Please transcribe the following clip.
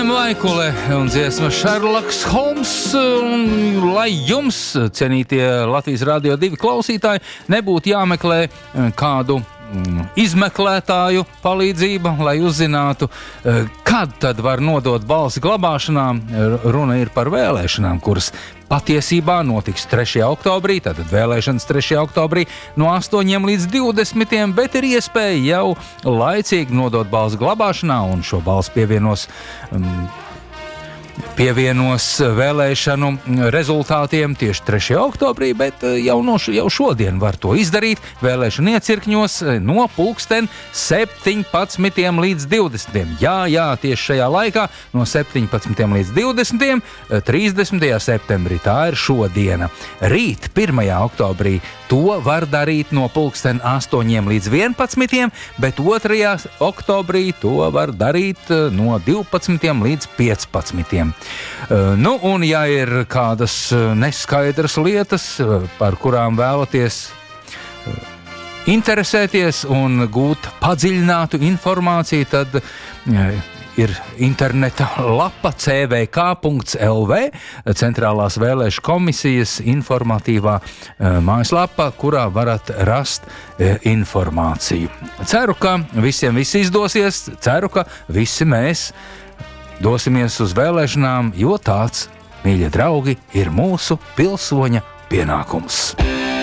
Laima Vaikule un dziesma Šerloks Holms, un lai jums, cienītie Latvijas Radio 2 klausītāji, nebūtu jāmeklē kādu izmeklētāju palīdzība, lai uzzinātu, kad tad var nodot balsi glabāšanā. Runa ir par vēlēšanām, kuras patiesībā notiks 3. oktobrī, tātad vēlēšanas 3. oktobrī no 8 līdz 20, bet ir iespēja jau laicīgi nodot balsi glabāšanā, un šo balsi pievienos vēlēšanu rezultātiem tieši 3. oktobrī, bet jau šodien var to izdarīt vēlēšanu iecirkņos no 17 līdz 20. Jā, tieši šajā laikā no 17 līdz 20. 30. septembrī, tā ir šodiena. Rīt, 1. oktobrī, to var darīt no 8 līdz 11, bet 2. oktobrī to var darīt no 12 līdz 15. Un ja ir kādas neskaidras lietas, par kurām vēlaties interesēties un gūt padziļinātu informāciju, tad ir interneta lapa cvk.lv, Centrālās vēlēšanu komisijas informatīvā mājaslapa, kurā varat rast informāciju. Ceru, ka visiem viss izdosies, ceru, ka visi mēs dosimies uz vēlēšanām, jo tāds, mīļie draugi, ir mūsu pilsoņa pienākums.